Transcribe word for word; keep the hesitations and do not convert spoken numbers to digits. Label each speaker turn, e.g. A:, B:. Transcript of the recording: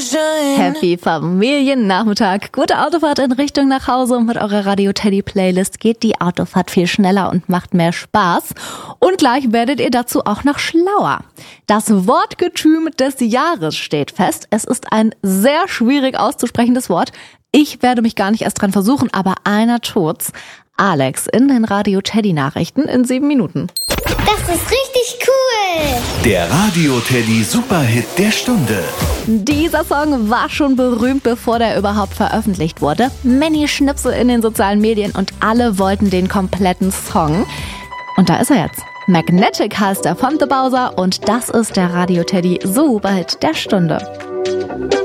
A: Happy Familiennachmittag. Gute Autofahrt in Richtung nach Hause. Mit eurer Radio Teddy Playlist geht die Autofahrt viel schneller und macht mehr Spaß. Und gleich werdet ihr dazu auch noch schlauer. Das Wortgetüm des Jahres steht fest. Es ist ein sehr schwierig auszusprechendes Wort. Ich werde mich gar nicht erst dran versuchen, aber einer tut's. Alex in den Radio Teddy Nachrichten in sieben Minuten.
B: Das ist richtig cool.
C: Der Radio Teddy Superhit der Stunde.
A: Dieser Song war schon berühmt, bevor der überhaupt veröffentlicht wurde. Many Schnipsel in den sozialen Medien und alle wollten den kompletten Song. Und da ist er jetzt. Magnetic heißt er von The Bowser und das ist der Radio Teddy Superhit der Stunde.